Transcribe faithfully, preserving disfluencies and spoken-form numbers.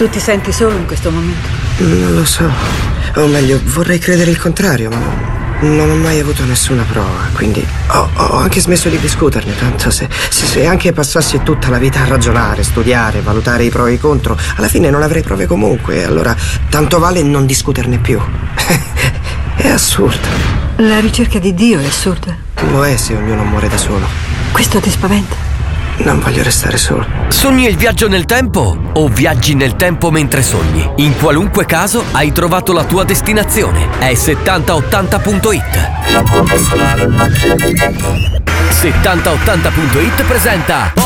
Tu ti senti solo in questo momento? Non lo so. O meglio, vorrei credere il contrario, ma non ho mai avuto nessuna prova. Quindi ho, ho anche smesso di discuterne. Tanto se, se, se anche passassi tutta la vita a ragionare, studiare, valutare i pro e i contro, alla fine non avrei prove comunque. Allora tanto vale non discuterne più. È assurdo. La ricerca di Dio è assurda. Lo è se ognuno muore da solo. Questo ti spaventa? Non voglio restare solo. Sogni il viaggio nel tempo o viaggi nel tempo mentre sogni? In qualunque caso hai trovato la tua destinazione. È settanta ottanta punto it. settanta ottanta punto it presenta